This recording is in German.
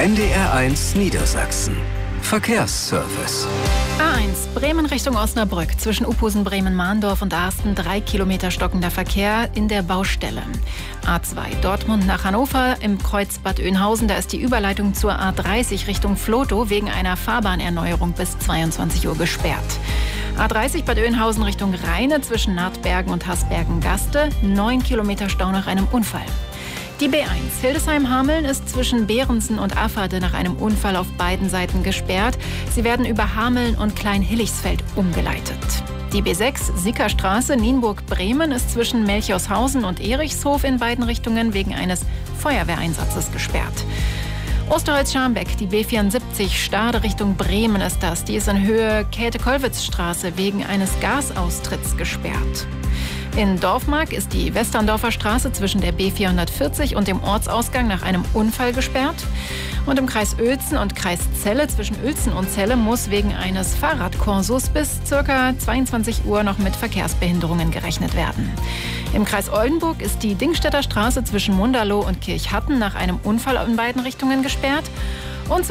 NDR1 Niedersachsen. Verkehrsservice. A1 Bremen Richtung Osnabrück. Zwischen Uphusen, Bremen-Mahndorf und Arsten 3 Kilometer stockender Verkehr in der Baustelle. A2 Dortmund nach Hannover im Kreuz Bad Oeynhausen. Da ist die Überleitung zur A30 Richtung Vlotho wegen einer Fahrbahnerneuerung bis 22 Uhr gesperrt. A30 Bad Oeynhausen Richtung Rheine zwischen Nahtbergen und Hasbergen-Gaste. 9 Kilometer Stau nach einem Unfall. Die B1 Hildesheim-Hameln ist zwischen Behrensen und Afferde nach einem Unfall auf beiden Seiten gesperrt. Sie werden über Hameln und Klein-Hillichsfeld umgeleitet. Die B6 Sickerstraße Nienburg-Bremen ist zwischen Melchorshausen und Erichshof in beiden Richtungen wegen eines Feuerwehreinsatzes gesperrt. Osterholz-Scharmbeck, die B74 Stade Richtung Bremen ist das. Die ist in Höhe Käthe-Kollwitz-Straße wegen eines Gasaustritts gesperrt. In Dorfmark ist die Westerndorfer Straße zwischen der B440 und dem Ortsausgang nach einem Unfall gesperrt. Und im Kreis Uelzen und Kreis Celle zwischen Uelzen und Celle muss wegen eines Fahrradkorsos bis ca. 22 Uhr noch mit Verkehrsbehinderungen gerechnet werden. Im Kreis Oldenburg ist die Dingstädter Straße zwischen Munderloh und Kirchhatten nach einem Unfall in beiden Richtungen gesperrt. Und